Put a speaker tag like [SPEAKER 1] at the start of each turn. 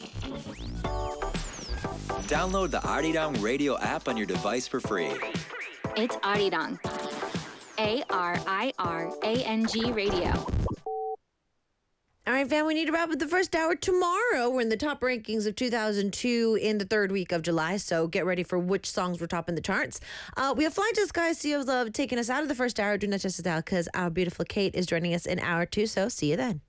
[SPEAKER 1] Download the Arirang Radio app on your device for free.
[SPEAKER 2] It's Arirang. ARIRANG Radio.
[SPEAKER 3] All right, fam, we need to wrap up the first hour tomorrow. We're in the top rankings of 2002 in the third week of July, so get ready for which songs were topping the charts. We have Flying to the Sky, Sea of Love, taking us out of the first hour. Do not just because our beautiful Kate is joining us in hour two, so see you then.